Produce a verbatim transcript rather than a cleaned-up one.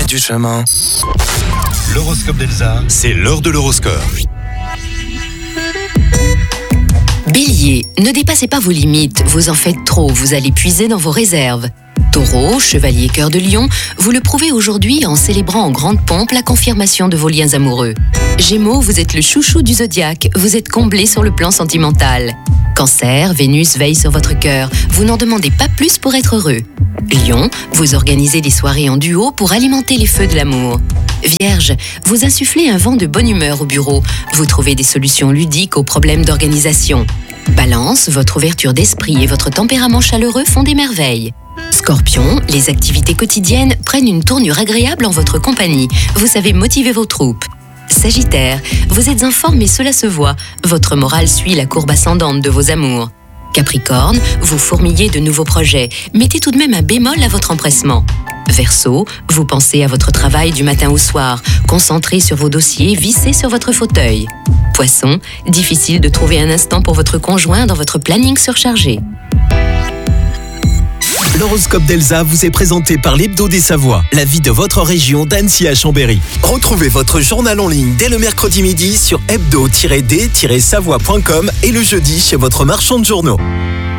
du chemin. L'horoscope d'Elsa, C'est l'heure de l'horoscope. Bélier, ne dépassez pas vos limites, vous en faites trop, vous allez puiser dans vos réserves. Taureau, chevalier cœur de lion, vous le prouvez aujourd'hui en célébrant en grande pompe la confirmation de vos liens amoureux. Gémeaux, vous êtes le chouchou du zodiaque, vous êtes comblé sur le plan sentimental. Cancer, Vénus veille sur votre cœur, vous n'en demandez pas plus pour être heureux. Lion, vous organisez des soirées en duo pour alimenter les feux de l'amour. Vierge, vous insufflez un vent de bonne humeur au bureau, vous trouvez des solutions ludiques aux problèmes d'organisation. Balance, votre ouverture d'esprit et votre tempérament chaleureux font des merveilles. Scorpion, les activités quotidiennes prennent une tournure agréable en votre compagnie, vous savez motiver vos troupes. Sagittaire, vous êtes en forme et cela se voit, votre morale suit la courbe ascendante de vos amours. Capricorne, vous fourmillez de nouveaux projets, mettez tout de même un bémol à votre empressement. Verseau, vous pensez à votre travail du matin au soir, concentré sur vos dossiers, vissés sur votre fauteuil. Poisson, difficile de trouver un instant pour votre conjoint dans votre planning surchargé. L'horoscope d'Elsa vous est présenté par l'Hebdo des Savoies, la vie de votre région d'Annecy à Chambéry. Retrouvez votre journal en ligne dès le mercredi midi sur hebdo tiret d tiret savoie point com et le jeudi chez votre marchand de journaux.